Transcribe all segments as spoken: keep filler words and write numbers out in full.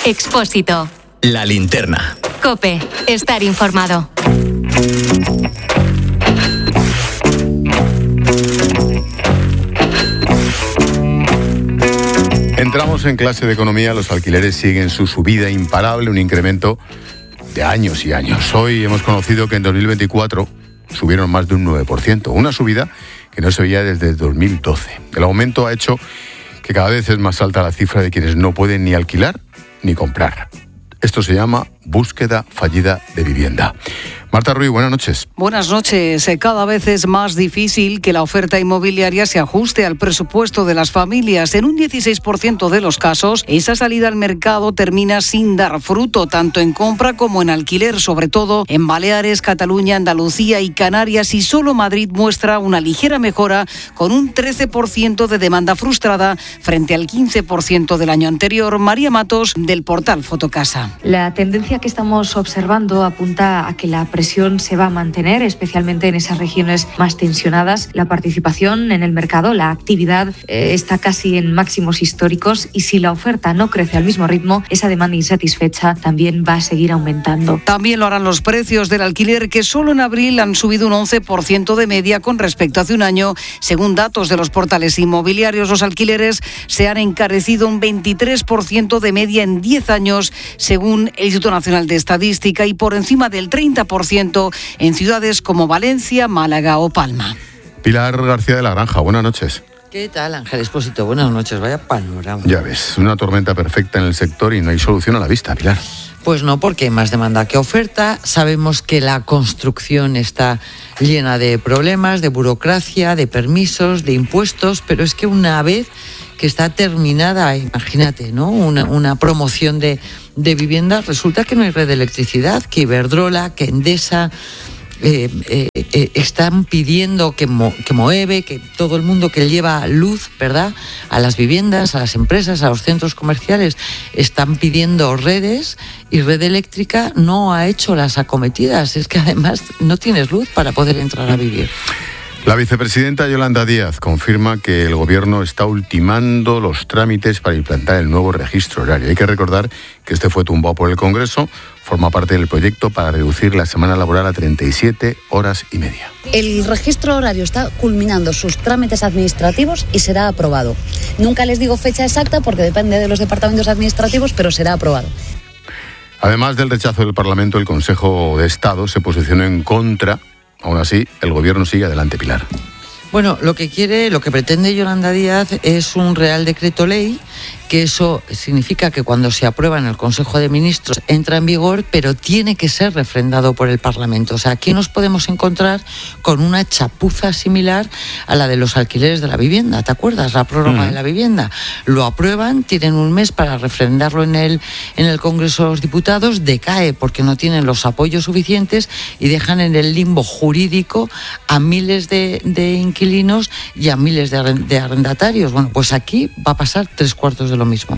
Expósito. La linterna. COPE. Estar informado. Entramos en clase de economía, los alquileres siguen su subida imparable, un incremento de años y años. Hoy hemos conocido que en dos mil veinticuatro subieron más de un nueve por ciento, una subida que no se veía desde dos mil doce. El aumento ha hecho que cada vez es más alta la cifra de quienes no pueden ni alquilar ni comprar. Esto se llama búsqueda fallida de vivienda. Marta Ruiz, buenas noches. Buenas noches. Cada vez es más difícil que la oferta inmobiliaria se ajuste al presupuesto de las familias. En un dieciséis por ciento de los casos, esa salida al mercado termina sin dar fruto, tanto en compra como en alquiler, sobre todo en Baleares, Cataluña, Andalucía y Canarias, y solo Madrid muestra una ligera mejora con un trece por ciento de demanda frustrada frente al quince por ciento del año anterior. María Matos, del portal Fotocasa. La tendencia que estamos observando apunta a que la presión se va a mantener, especialmente en esas regiones más tensionadas. La participación en el mercado, la actividad eh, está casi en máximos históricos, y si la oferta no crece al mismo ritmo, esa demanda insatisfecha también va a seguir aumentando. También lo harán los precios del alquiler, que solo en abril han subido un once por ciento de media con respecto a hace un año. Según datos de los portales inmobiliarios, los alquileres se han encarecido un veintitrés por ciento de media en diez años, según el Instituto Nacional de Estadística, y por encima del treinta por ciento en ciudades como Valencia, Málaga o Palma. Pilar García de la Granja, buenas noches. ¿Qué tal, Ángel Expósito? Buenas noches, vaya panorama. Ya ves, una tormenta perfecta en el sector y no hay solución a la vista, Pilar. Pues no, porque hay más demanda que oferta. Sabemos que la construcción está llena de problemas, de burocracia, de permisos, de impuestos, pero es que una vez que está terminada, imagínate, ¿no? Una, una promoción de, de viviendas, resulta que no hay red de electricidad, que Iberdrola, que Endesa eh, eh, eh, están pidiendo que, Mo, que Moeve, que todo el mundo que lleva luz, ¿verdad?, a las viviendas, a las empresas, a los centros comerciales, están pidiendo redes, y Red Eléctrica no ha hecho las acometidas. Es que además no tienes luz para poder entrar a vivir. La vicepresidenta Yolanda Díaz confirma que el Gobierno está ultimando los trámites para implantar el nuevo registro horario. Hay que recordar que este fue tumbado por el Congreso, forma parte del proyecto para reducir la semana laboral a treinta y siete horas y media. El registro horario está culminando sus trámites administrativos y será aprobado. Nunca les digo fecha exacta porque depende de los departamentos administrativos, pero será aprobado. Además del rechazo del Parlamento, el Consejo de Estado se posicionó en contra. Aún así, el Gobierno sigue adelante, Pilar. Bueno, lo que quiere, lo que pretende Yolanda Díaz es un Real Decreto Ley, que eso significa que cuando se aprueba en el Consejo de Ministros entra en vigor, pero tiene que ser refrendado por el Parlamento. O sea, aquí nos podemos encontrar con una chapuza similar a la de los alquileres de la vivienda. ¿Te acuerdas? La prórroga mm. de la vivienda. Lo aprueban, tienen un mes para refrendarlo en el, en el Congreso de los Diputados, decae porque no tienen los apoyos suficientes y dejan en el limbo jurídico a miles de, de inquilinos y a miles de, de arrendatarios. Bueno, pues aquí va a pasar tres cuartos de lo mismo.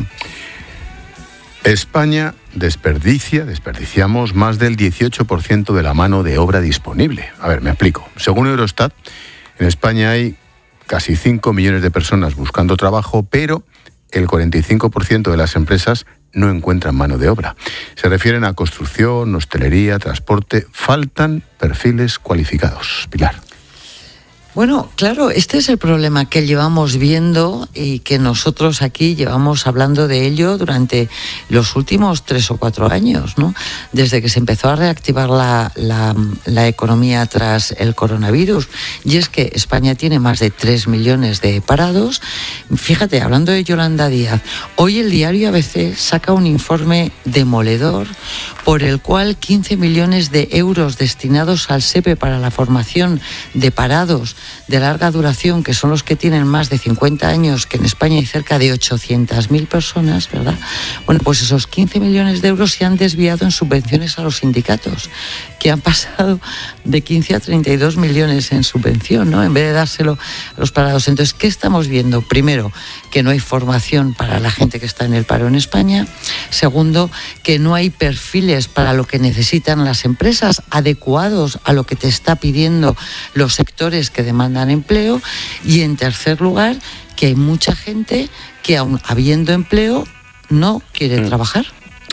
España desperdicia, desperdiciamos más del dieciocho por ciento de la mano de obra disponible. A ver, me explico. Según Eurostat, en España hay casi cinco millones de personas buscando trabajo, pero el cuarenta y cinco por ciento de las empresas no encuentran mano de obra. Se refieren a construcción, hostelería, transporte. Faltan perfiles cualificados. Pilar. Bueno, claro, este es el problema que llevamos viendo y que nosotros aquí llevamos hablando de ello durante los últimos tres o cuatro años, ¿no? Desde que se empezó a reactivar la, la, la economía tras el coronavirus. Y es que España tiene más de tres millones de parados. Fíjate, hablando de Yolanda Díaz, hoy el diario A B C saca un informe demoledor por el cual quince millones de euros destinados al SEPE para la formación de parados de larga duración, que son los que tienen más de cincuenta años, que en España hay cerca de ochocientas mil personas, ¿verdad? Bueno, pues esos quince millones de euros se han desviado en subvenciones a los sindicatos, que han pasado de quince a treinta y dos millones en subvención, ¿no? En vez de dárselo a los parados. Entonces, ¿qué estamos viendo? Primero, que no hay formación para la gente que está en el paro en España. Segundo, que no hay perfiles para lo que necesitan las empresas adecuados a lo que te está pidiendo los sectores que demandan empleo. Y en tercer lugar, que hay mucha gente que aun habiendo empleo no quiere mm. trabajar.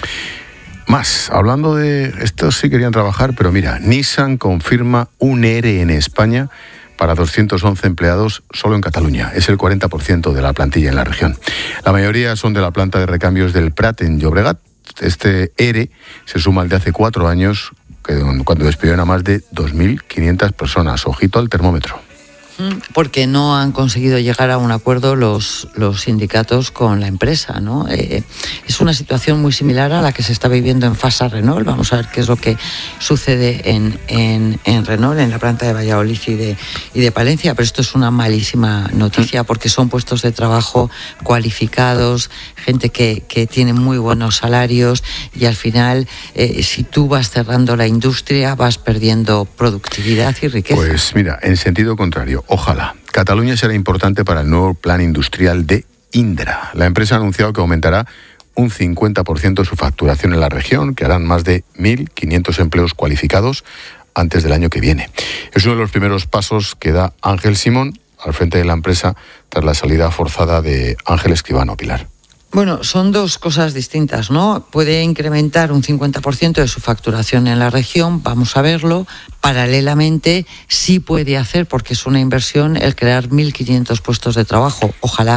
Más, hablando de estos sí querían trabajar, pero mira, Nissan confirma un E R E en España para doscientos once empleados solo en Cataluña. Es el cuarenta por ciento de la plantilla en la región. La mayoría son de la planta de recambios del Prat en Llobregat. Este E R E se suma al de hace cuatro años, cuando despidieron a más de dos mil quinientas personas. Ojito al termómetro. Porque no han conseguido llegar a un acuerdo los, los sindicatos con la empresa, ¿no? Eh, es una situación muy similar a la que se está viviendo en Fasa Renault. Vamos a ver qué es lo que sucede en, en, en Renault, en la planta de Valladolid y de, y de Palencia, pero esto es una malísima noticia porque son puestos de trabajo cualificados, gente que, que tiene muy buenos salarios y al final, eh, si tú vas cerrando la industria, vas perdiendo productividad y riqueza. Pues mira, en sentido contrario. Ojalá. Cataluña será importante para el nuevo plan industrial de Indra. La empresa ha anunciado que aumentará un cincuenta por ciento su facturación en la región, que harán más de mil quinientos empleos cualificados antes del año que viene. Es uno de los primeros pasos que da Ángel Simón al frente de la empresa tras la salida forzada de Ángel Escribano. Pilar. Bueno, son dos cosas distintas, ¿no? Puede incrementar un cincuenta por ciento de su facturación en la región, vamos a verlo. Paralelamente, sí puede hacer, porque es una inversión, el crear mil quinientos puestos de trabajo. Ojalá.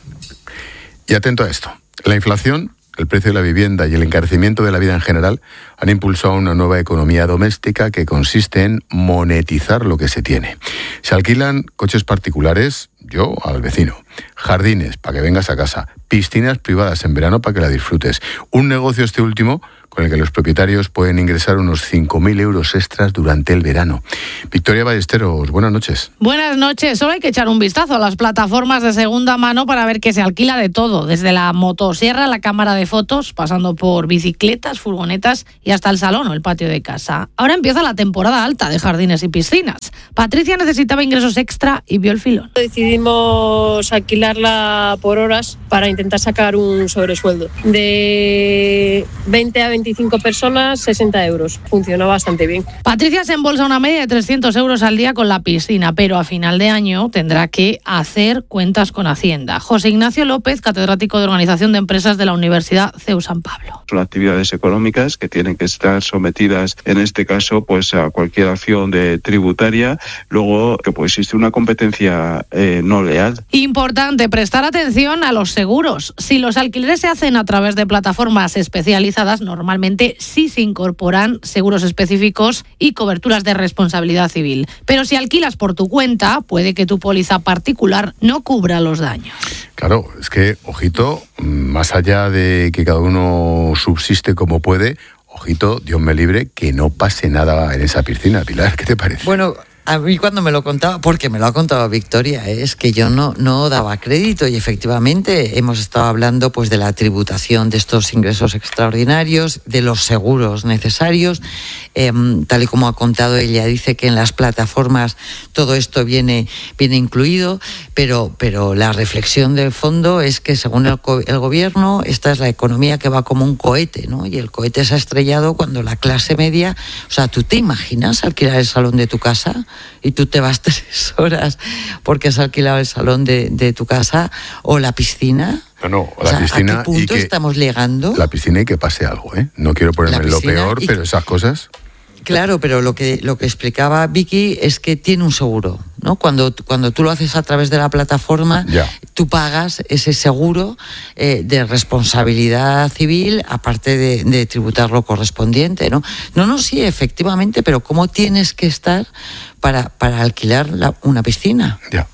Y atento a esto. La inflación, el precio de la vivienda y el encarecimiento de la vida en general han impulsado una nueva economía doméstica que consiste en monetizar lo que se tiene. Se alquilan coches particulares, yo al vecino, jardines para que vengas a casa, piscinas privadas en verano para que la disfrutes. Un negocio este último con el que los propietarios pueden ingresar unos cinco mil euros extras durante el verano. Victoria Ballesteros, buenas noches. Buenas noches. Solo hay que echar un vistazo a las plataformas de segunda mano para ver que se alquila de todo, desde la motosierra, la cámara de fotos, pasando por bicicletas, furgonetas y hasta el salón o el patio de casa. Ahora empieza la temporada alta de jardines y piscinas. Patricia necesitaba ingresos extra y vio el filón. Decidimos alquilarla por horas para intentar sacar un sobresueldo. De veinte a veinticinco personas, sesenta euros. Funciona bastante bien. Patricia se embolsa una media de trescientos euros al día con la piscina, pero a final de año tendrá que hacer cuentas con Hacienda. José Ignacio López, catedrático de Organización de Empresas de la Universidad C E U San Pablo. Son actividades económicas que tienen que estar sometidas, en este caso, pues a cualquier acción de tributaria. Luego, que pues existe una competencia eh, no leal. Importante prestar atención a los seguros. Si los alquileres se hacen a través de plataformas especializadas, normalmente sí se incorporan seguros específicos y coberturas de responsabilidad civil. Pero si alquilas por tu cuenta, puede que tu póliza particular no cubra los daños. Claro, es que, ojito, más allá de que cada uno subsiste como puede, ojito, Dios me libre, que no pase nada en esa piscina. Pilar, ¿qué te parece? Bueno, a mí cuando me lo contaba, porque me lo ha contado Victoria, es que yo no, no daba crédito y efectivamente hemos estado hablando pues de la tributación de estos ingresos extraordinarios, de los seguros necesarios, eh, tal y como ha contado ella, dice que en las plataformas todo esto viene, viene incluido, pero, pero la reflexión de fondo es que según el, el gobierno esta es la economía que va como un cohete, ¿no? Y el cohete se ha estrellado cuando la clase media, o sea, ¿tú te imaginas alquilar el salón de tu casa? Y tú te vas tres horas porque has alquilado el salón de, de tu casa o la piscina. No, no, la o sea, piscina. ¿a qué punto y que estamos llegando? La piscina y que pase algo, ¿eh? No quiero ponerme en lo peor, y... pero esas cosas. Claro, pero lo que lo que explicaba Vicky es que tiene un seguro, ¿no? Cuando, cuando tú lo haces a través de la plataforma, ya. Tú pagas ese seguro eh, de responsabilidad civil, aparte de, de tributar lo correspondiente, ¿no? No, no, sí, efectivamente, pero ¿cómo tienes que estar para, para alquilar la, una piscina? Ya.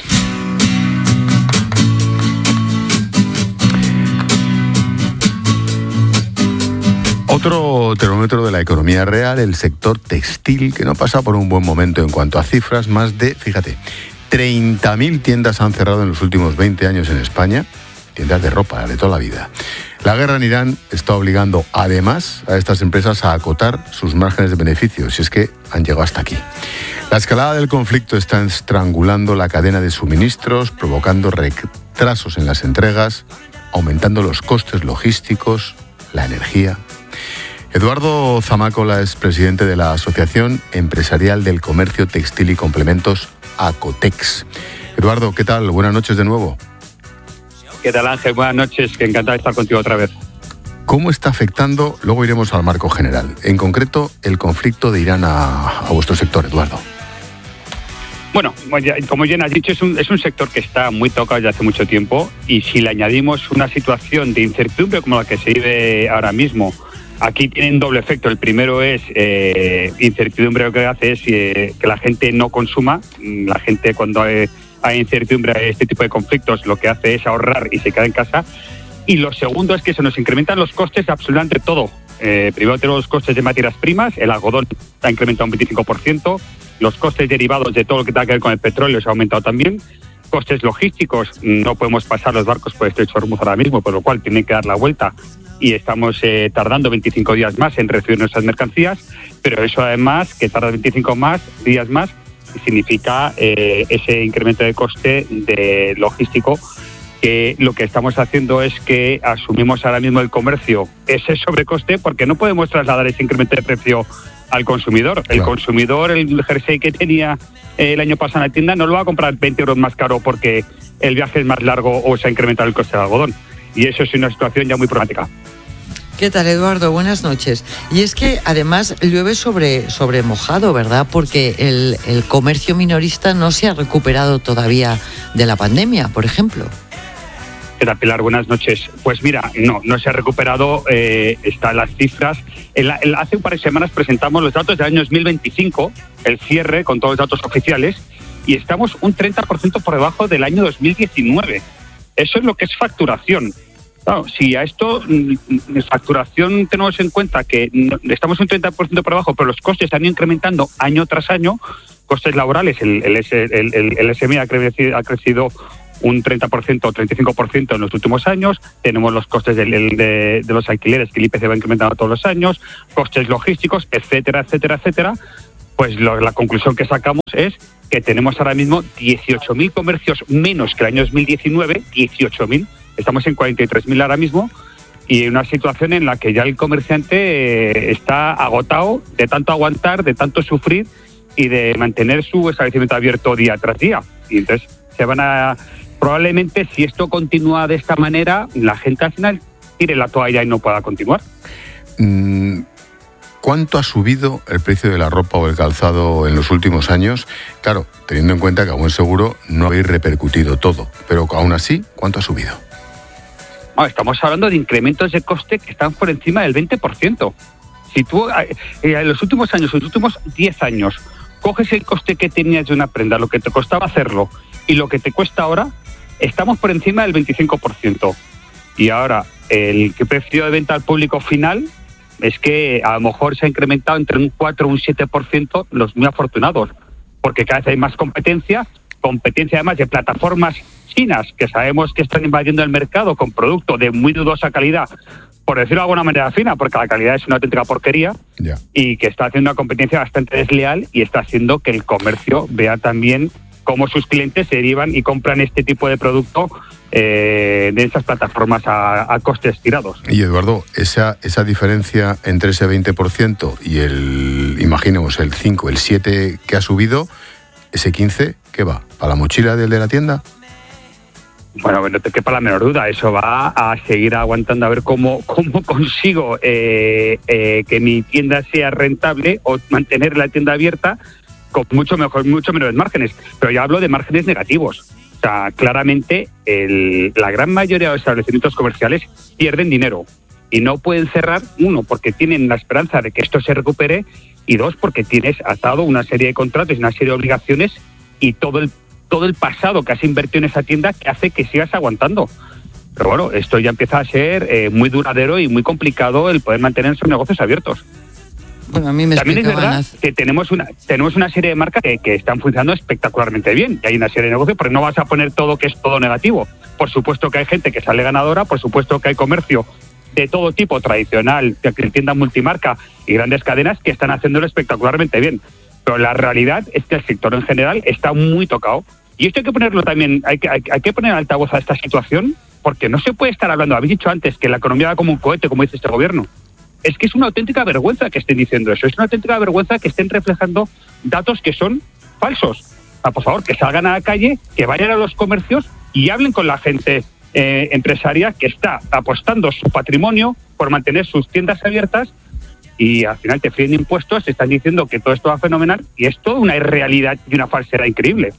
Otro termómetro de la economía real, el sector textil, que no pasa por un buen momento en cuanto a cifras. Más de, fíjate, treinta mil tiendas han cerrado en los últimos veinte años en España, tiendas de ropa, de toda la vida. La guerra en Irán está obligando, además, a estas empresas a acotar sus márgenes de beneficio, si es que han llegado hasta aquí. La escalada del conflicto está estrangulando la cadena de suministros, provocando retrasos en las entregas, aumentando los costes logísticos, la energía. Eduardo Zamácola es presidente de la Asociación Empresarial del Comercio Textil y Complementos, ACOTEX. Eduardo, ¿qué tal? Buenas noches de nuevo. ¿Qué tal, Ángel? Buenas noches, que encantado de estar contigo otra vez. ¿Cómo está afectando? Luego iremos al marco general. En concreto, el conflicto de Irán a, a vuestro sector, Eduardo. Bueno, como bien has dicho, es un, es un sector que está muy tocado desde hace mucho tiempo, y si le añadimos una situación de incertidumbre como la que se vive ahora mismo, aquí tienen doble efecto. El primero es eh, incertidumbre, lo que hace es eh, que la gente no consuma. La gente, cuando hay, hay incertidumbre de este tipo de conflictos, lo que hace es ahorrar y se queda en casa. Y lo segundo es que se nos incrementan los costes de absolutamente todo. Eh, primero tenemos los costes de materias primas, el algodón ha incrementado un veinticinco por ciento, los costes derivados de todo lo que tenga que ver con el petróleo se ha aumentado también, costes logísticos, no podemos pasar los barcos por este Estrecho de Hormuz ahora mismo, por lo cual tienen que dar la vuelta y estamos eh, tardando veinticinco días más en recibir nuestras mercancías, pero eso además, que tarda veinticinco más, días más, significa eh, ese incremento de coste de logístico, que lo que estamos haciendo es que asumimos ahora mismo el comercio ese sobrecoste, porque no podemos trasladar ese incremento de precio al consumidor. El claro. consumidor, el jersey que tenía el año pasado en la tienda, no lo va a comprar veinte euros más caro porque el viaje es más largo o se ha incrementado el coste del algodón. Y eso es una situación ya muy problemática. ¿Qué tal, Eduardo? Buenas noches. Y es que además llueve sobre, sobre mojado, ¿verdad? Porque el, el comercio minorista no se ha recuperado todavía de la pandemia, por ejemplo. ¿Qué tal, Pilar? Buenas noches. Pues mira, no, no se ha recuperado, eh, están las cifras. El, el, hace un par de semanas presentamos los datos del año dos mil veinticinco, el cierre con todos los datos oficiales, y estamos un treinta por ciento por debajo del año dos mil diecinueve. Eso es lo que es facturación. Claro, si a esto, de facturación, tenemos en cuenta que estamos un treinta por ciento por debajo, pero los costes están incrementando año tras año, costes laborales, el, el, el, el, el S M I ha crecido, ha crecido un treinta por ciento o treinta y cinco por ciento en los últimos años, tenemos los costes de, de, de los alquileres, que el I P C va incrementando todos los años, costes logísticos, etcétera, etcétera, etcétera. Pues lo, la conclusión que sacamos es que tenemos ahora mismo dieciocho mil comercios menos que el año dos mil diecinueve, dieciocho mil, estamos en cuarenta y tres mil ahora mismo, y una situación en la que ya el comerciante eh, está agotado de tanto aguantar, de tanto sufrir y de mantener su establecimiento abierto día tras día. Y entonces se van a... Probablemente, si esto continúa de esta manera, la gente al final tire la toalla y no pueda continuar. ¿Cuánto ha subido el precio de la ropa o el calzado en los últimos años? Claro, teniendo en cuenta que a buen seguro no habéis repercutido todo, pero aún así, ¿cuánto ha subido? No, estamos hablando de incrementos de coste que están por encima del veinte por ciento. Si tú, eh, en los últimos años, en los últimos diez años, coges el coste que tenías de una prenda, lo que te costaba hacerlo y lo que te cuesta ahora, estamos por encima del veinticinco por ciento. Y ahora, el precio de venta al público final es que a lo mejor se ha incrementado entre un cuatro o un siete por ciento los muy afortunados, porque cada vez hay más competencia, competencia además de plataformas chinas que sabemos que están invadiendo el mercado con productos de muy dudosa calidad, por decirlo de alguna manera fina, porque la calidad es una auténtica porquería, yeah. y que está haciendo una competencia bastante desleal y está haciendo que el comercio vea también cómo sus clientes se derivan y compran este tipo de producto eh, de esas plataformas a, a costes tirados. Y Eduardo, esa, esa diferencia entre ese veinte por ciento y el, imaginemos, el cinco, el siete que ha subido, ese quince, ¿qué va? ¿Para la mochila del de la tienda? Bueno, no te quepa la menor duda, eso va a seguir aguantando a ver cómo, cómo consigo eh, eh, que mi tienda sea rentable o mantener la tienda abierta con mucho mejor, mucho menores márgenes, pero ya hablo de márgenes negativos. O sea, claramente el, la gran mayoría de los establecimientos comerciales pierden dinero y no pueden cerrar, uno, porque tienen la esperanza de que esto se recupere, y dos, porque tienes atado una serie de contratos y una serie de obligaciones y todo el todo el pasado que has invertido en esa tienda que hace que sigas aguantando. Pero bueno, esto ya empieza a ser eh, muy duradero y muy complicado el poder mantener esos negocios abiertos. Bueno, a mí me También es verdad hace... que tenemos una tenemos una serie de marcas que, que están funcionando espectacularmente bien, y hay una serie de negocios, porque no vas a poner todo que es todo negativo. Por supuesto que hay gente que sale ganadora, por supuesto que hay comercio de todo tipo, tradicional, tiendas multimarca y grandes cadenas que están haciéndolo espectacularmente bien. Pero la realidad es que el sector en general está muy tocado. Y esto hay que ponerlo también, hay que, hay, hay que poner altavoz a esta situación, porque no se puede estar hablando, habéis dicho antes, que la economía va como un cohete, como dice este gobierno. Es que es una auténtica vergüenza que estén diciendo eso, es una auténtica vergüenza que estén reflejando datos que son falsos. Ah, por favor, que salgan a la calle, que vayan a los comercios y hablen con la gente eh, empresarial que está apostando su patrimonio por mantener sus tiendas abiertas y al final te fríen impuestos, te están diciendo que todo esto va fenomenal y es toda una irrealidad y una falsedad increíble.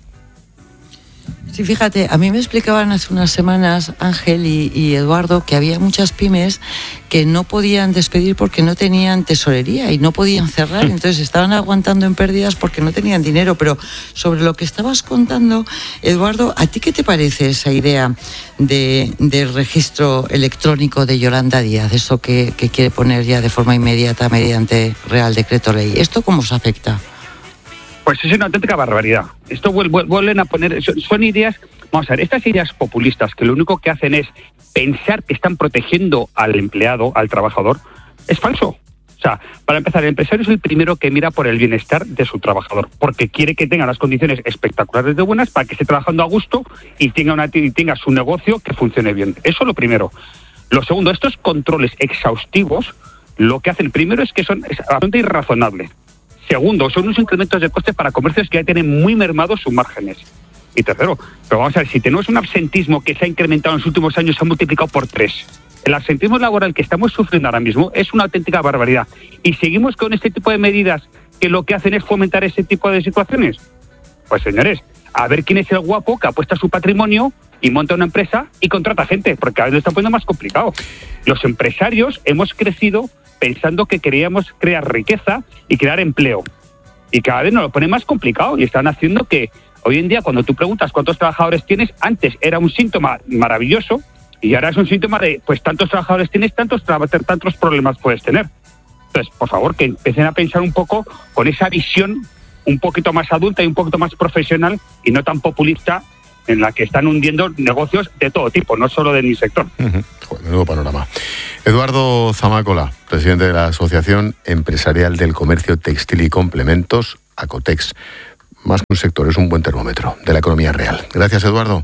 Sí, fíjate, a mí me explicaban hace unas semanas Ángel y, y Eduardo que había muchas pymes que no podían despedir porque no tenían tesorería y no podían cerrar, entonces estaban aguantando en pérdidas porque no tenían dinero. Pero sobre lo que estabas contando, Eduardo, ¿a ti qué te parece esa idea de, del registro electrónico de Yolanda Díaz, eso que, que quiere poner ya de forma inmediata mediante Real Decreto Ley? ¿Esto cómo os afecta? Pues es una auténtica barbaridad. Esto vuelven a poner, son ideas, vamos a ver, estas ideas populistas que lo único que hacen es pensar que están protegiendo al empleado, al trabajador, es falso. O sea, para empezar, el empresario es el primero que mira por el bienestar de su trabajador, porque quiere que tenga las condiciones espectaculares de buenas para que esté trabajando a gusto y tenga, una, y tenga su negocio que funcione bien. Eso es lo primero. Lo segundo, estos controles exhaustivos, lo que hacen primero es que son es bastante irrazonable. Segundo, son unos incrementos de costes para comercios que ya tienen muy mermados sus márgenes. Y tercero, pero vamos a ver, si tenemos un absentismo que se ha incrementado en los últimos años, se ha multiplicado por tres. El absentismo laboral que estamos sufriendo ahora mismo es una auténtica barbaridad. Y seguimos con este tipo de medidas que lo que hacen es fomentar ese tipo de situaciones. Pues señores, a ver quién es el guapo que apuesta su patrimonio y monta una empresa y contrata gente, porque cada vez lo está poniendo más complicado. Los empresarios hemos crecido pensando que queríamos crear riqueza y crear empleo. Y cada vez nos lo pone más complicado y están haciendo que hoy en día cuando tú preguntas cuántos trabajadores tienes, antes era un síntoma maravilloso y ahora es un síntoma de, pues tantos trabajadores tienes, tantos, tantos problemas puedes tener. Entonces, por favor, que empiecen a pensar un poco con esa visión un poquito más adulta y un poquito más profesional y no tan populista en la que están hundiendo negocios de todo tipo, no solo de mi sector. Uh-huh. Joder, menudo panorama. Eduardo Zamácola, presidente de la Asociación Empresarial del Comercio Textil y Complementos, ACOTEX. Más que un sector, es un buen termómetro de la economía real. Gracias, Eduardo.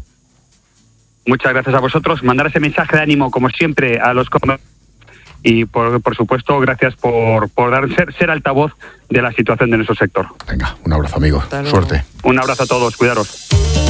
Muchas gracias a vosotros. Mandar ese mensaje de ánimo, como siempre, a los comerciantes. Y, por, por supuesto, gracias por, por dar, ser, ser altavoz de la situación de nuestro sector. Venga, un abrazo, amigo. Suerte. Un abrazo a todos. Cuidaros.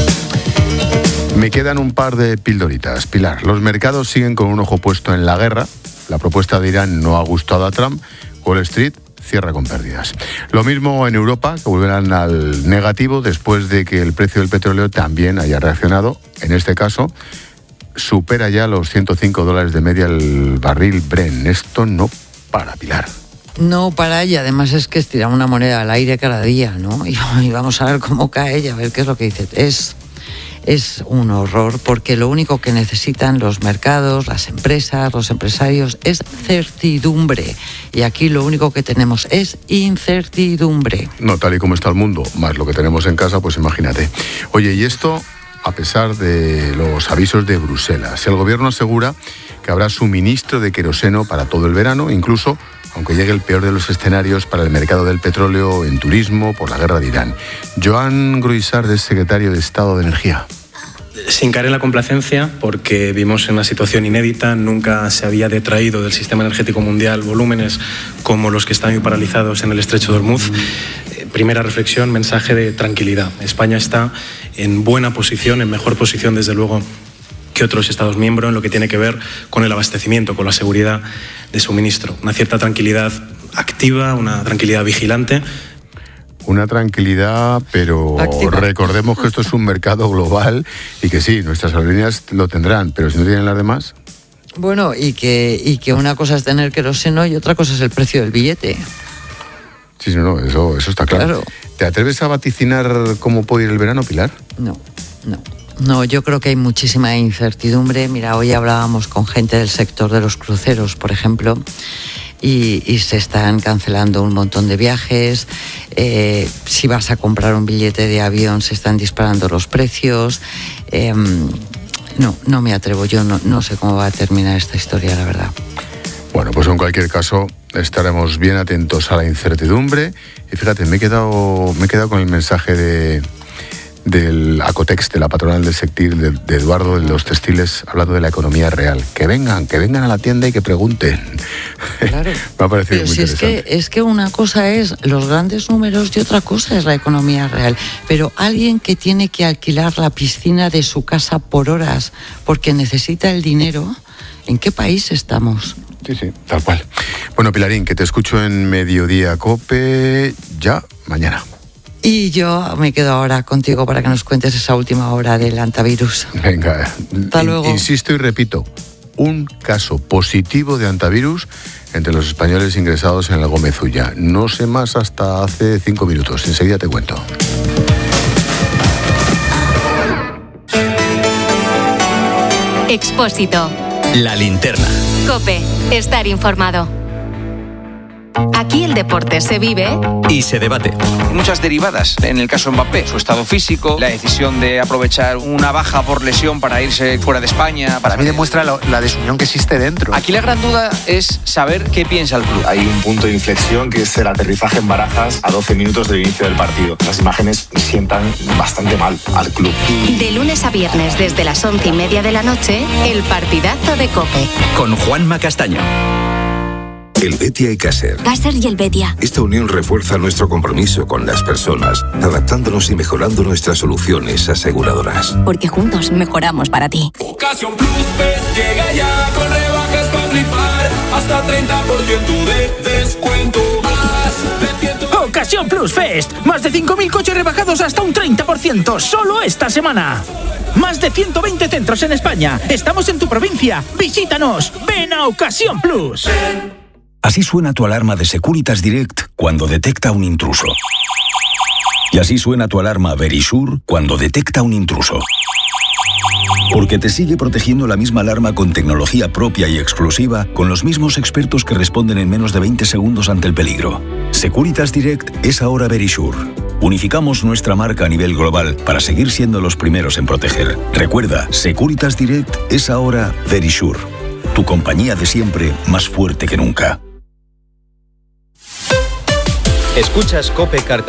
Me quedan un par de pildoritas. Pilar, los mercados siguen con un ojo puesto en la guerra. La propuesta de Irán no ha gustado a Trump. Wall Street cierra con pérdidas. Lo mismo en Europa, que volverán al negativo después de que el precio del petróleo también haya reaccionado. En este caso, supera ya los ciento cinco dólares de media el barril Brent. Esto no para, Pilar. No para, y además es que estira una moneda al aire cada día, ¿no? Y vamos a ver cómo cae y a ver qué es lo que dice. Es... Es un horror porque lo único que necesitan los mercados, las empresas, los empresarios es certidumbre. Y aquí lo único que tenemos es incertidumbre. No, tal y como está el mundo, más lo que tenemos en casa, pues imagínate. Oye, y esto a pesar de los avisos de Bruselas. El gobierno asegura que habrá suministro de queroseno para todo el verano, incluso aunque llegue el peor de los escenarios para el mercado del petróleo en turismo por la guerra de Irán. Joan Gruissard es secretario de Estado de Energía. Sin caer en la complacencia, porque vivimos en una situación inédita, nunca se había detraído del sistema energético mundial volúmenes como los que están hoy paralizados en el estrecho de Hormuz. Primera reflexión, mensaje de tranquilidad. España está en buena posición, en mejor posición desde luego que otros Estados miembros en lo que tiene que ver con el abastecimiento, con la seguridad de suministro. Una cierta tranquilidad activa, una tranquilidad vigilante. Una tranquilidad, pero activa. Recordemos que esto es un mercado global y que sí, nuestras aerolíneas lo tendrán, pero si no tienen las demás... Bueno, y que, y que una cosa es tener queroseno y otra cosa es el precio del billete. Sí, no, no, eso, eso está claro. claro. ¿Te atreves a vaticinar cómo puede ir el verano, Pilar? No, no. No, yo creo que hay muchísima incertidumbre. Mira, hoy hablábamos con gente del sector de los cruceros, por ejemplo, y, y se están cancelando un montón de viajes. Eh, si vas a comprar un billete de avión, se están disparando los precios. Eh, no, no me atrevo. Yo no, no sé cómo va a terminar esta historia, la verdad. Bueno, pues en cualquier caso estaremos bien atentos a la incertidumbre. Y fíjate, me he quedado, me he quedado con el mensaje de... del ACOTEX, de la patronal del sector, de, de Eduardo, de los textiles, hablando de la economía real. Que vengan, que vengan a la tienda y que pregunten. Claro. Me ha parecido Pero muy si es interesante. que, es que una cosa es los grandes números y otra cosa es la economía real. Pero alguien que tiene que alquilar la piscina de su casa por horas porque necesita el dinero, ¿en qué país estamos? Sí, sí, tal cual. Bueno, Pilarín, que te escucho en Mediodía COPE ya mañana. Y yo me quedo ahora contigo para que nos cuentes esa última hora del antivirus. Venga, Hasta in- luego. Insisto y repito, un caso positivo de antivirus entre los españoles ingresados en el Gómez Ulla. No sé más hasta hace cinco minutos. Enseguida te cuento. Expósito. La linterna. COPE. Estar informado. Aquí el deporte se vive Y se debate. Muchas derivadas. En el caso Mbappé, su estado físico, la decisión de aprovechar una baja por lesión para irse fuera de España. Para mí demuestra la, la desunión que existe dentro. Aquí la gran duda es saber qué piensa el club. Hay un punto de inflexión que es el aterrizaje en Barajas a doce minutos del inicio del partido. Las imágenes sientan bastante mal al club. de lunes a viernes desde las once y media de la noche, el partidazo de COPE. Con Juanma Castaño. El Betia y Caser. Caser y el Betia. Esta unión refuerza nuestro compromiso con las personas, adaptándonos y mejorando nuestras soluciones aseguradoras. Porque juntos mejoramos para ti. Ocasión Plus Fest llega ya con rebajas para flipar. Hasta treinta por ciento de descuento. Más de ciento... Ocasión Plus Fest. Más de cinco mil coches rebajados hasta un treinta por ciento. Solo esta semana. Más de ciento veinte centros en España. Estamos en tu provincia. Visítanos. Ven a Ocasión Plus. Así suena tu alarma de Securitas Direct cuando detecta un intruso. Y así suena tu alarma Verisure cuando detecta un intruso. Porque te sigue protegiendo la misma alarma con tecnología propia y exclusiva, con los mismos expertos que responden en menos de veinte segundos ante el peligro. Securitas Direct es ahora Verisure. Unificamos nuestra marca a nivel global para seguir siendo los primeros en proteger. Recuerda, Securitas Direct es ahora Verisure. Tu compañía de siempre, más fuerte que nunca. Escuchas COPE Cartagena.